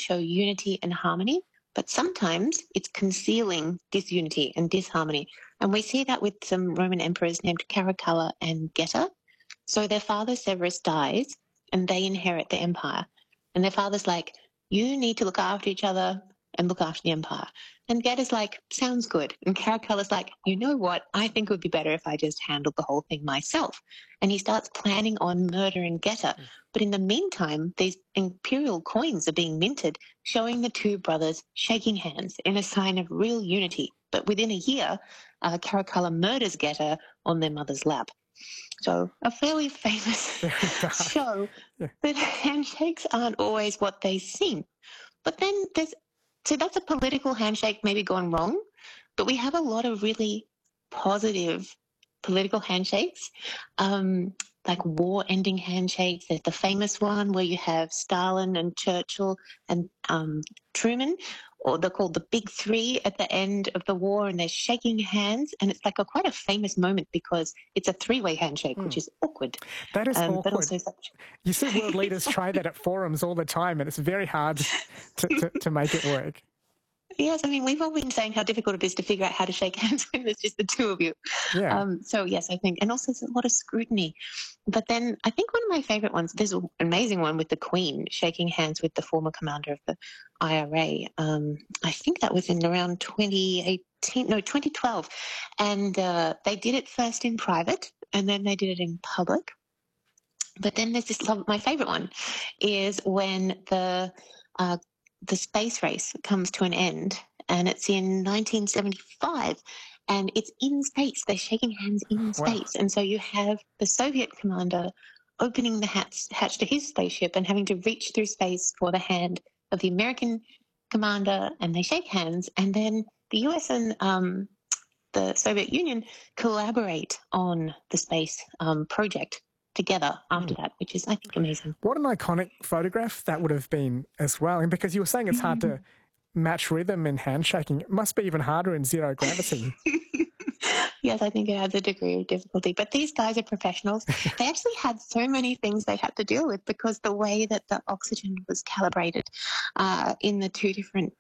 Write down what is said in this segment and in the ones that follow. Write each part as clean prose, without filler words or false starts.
show unity and harmony, but sometimes it's concealing disunity and disharmony. And we see that with some Roman emperors named Caracalla and Geta. So their father Severus dies and they inherit the empire. And their father's like, you need to look after each other and look after the empire. And Geta's like, sounds good. And Caracalla's like, you know what? I think it would be better if I just handled the whole thing myself. And he starts planning on murdering Geta. But in the meantime, these imperial coins are being minted, showing the two brothers shaking hands in a sign of real unity. But within a year, Caracalla murders Geta on their mother's lap. So a fairly famous show that handshakes aren't always what they seem. But then so that's a political handshake maybe gone wrong, but we have a lot of really positive political handshakes, like war-ending handshakes. There's the famous one where you have Stalin and Churchill and Truman, or they're called the Big Three at the end of the war, and they're shaking hands, and it's like quite a famous moment because it's a three-way handshake, which is awkward. That is awkward. But also you see world leaders try that at forums all the time, and it's very hard to make it work. Yes, I mean, we've all been saying how difficult it is to figure out how to shake hands when there's just the two of you. Yeah. So, yes, I think, and also there's a lot of scrutiny. But then I think one of my favourite ones, there's an amazing one with the Queen shaking hands with the former commander of the IRA. I think that was in around 2012. And they did it first in private and then they did it in public. But then there's my favourite one is when the space race comes to an end, and it's in 1975, and it's in space. They're shaking hands in space. And so you have the Soviet commander opening the hatch to his spaceship and having to reach through space for the hand of the American commander, and they shake hands. And then the US and the Soviet Union collaborate on the space project together after that, which is, I think, amazing. What an iconic photograph that would have been as well. And because you were saying it's hard to match rhythm in handshaking, it must be even harder in zero gravity. Yes, I think it adds a degree of difficulty. But these guys are professionals. They actually had so many things they had to deal with because the way that the oxygen was calibrated in the two different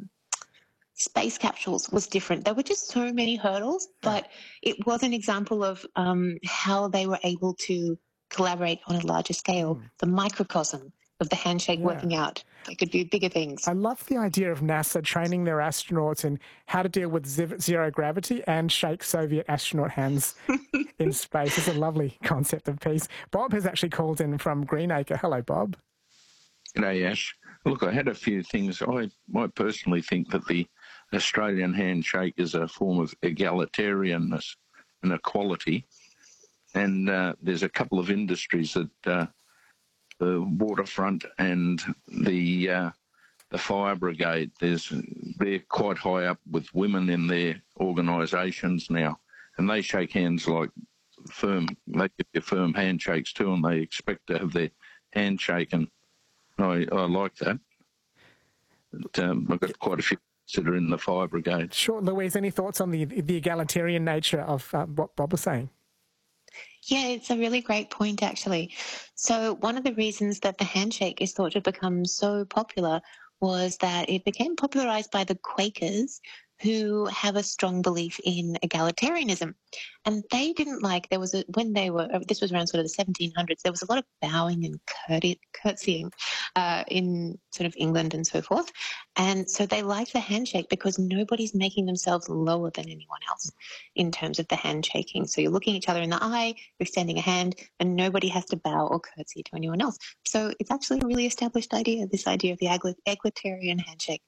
space capsules was different. There were just so many hurdles, but it was an example of how they were able to collaborate on a larger scale, the microcosm of the handshake working out. They could do bigger things. I love the idea of NASA training their astronauts in how to deal with zero gravity and shake Soviet astronaut hands in space. It's a lovely concept of peace. Bob has actually called in from Greenacre. Hello, Bob. G'day, Ash. Look, I had a few things. I personally think that the Australian handshake is a form of egalitarianness and equality. And there's a couple of industries that the waterfront and the fire brigade, they're quite high up with women in their organisations now, and they shake hands like they give you firm handshakes too, and they expect to have their hand shaken. I like that. But, I've got quite a few that are in the fire brigade. Sure. Louise, any thoughts on the egalitarian nature of what Bob was saying? Yeah, it's a really great point, actually. So one of the reasons that the handshake is thought to become so popular was that it became popularized by the Quakers, who have a strong belief in egalitarianism. And they didn't like, this was around sort of the 1700s, there was a lot of bowing and curtsying in sort of England and so forth. And so they liked the handshake because nobody's making themselves lower than anyone else in terms of the handshaking. So you're looking each other in the eye, you're extending a hand, and nobody has to bow or curtsy to anyone else. So it's actually a really established idea, this idea of the egalitarian handshake.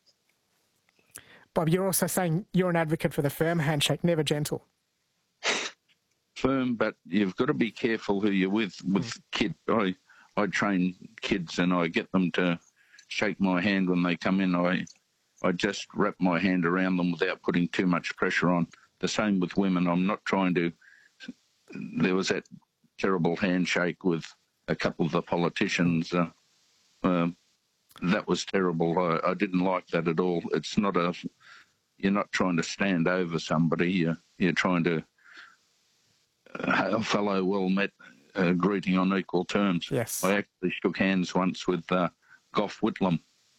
Bob, you're also saying you're an advocate for the firm handshake, never gentle. Firm, but you've got to be careful who you're with. With kids, I train kids and I get them to shake my hand when they come in. I just wrap my hand around them without putting too much pressure on. The same with women. I'm not trying to... There was that terrible handshake with a couple of the politicians. That was terrible. I didn't like that at all. It's not you're not trying to stand over somebody. You're trying to a fellow well met, greeting on equal terms. Yes. I actually shook hands once with Gough Whitlam,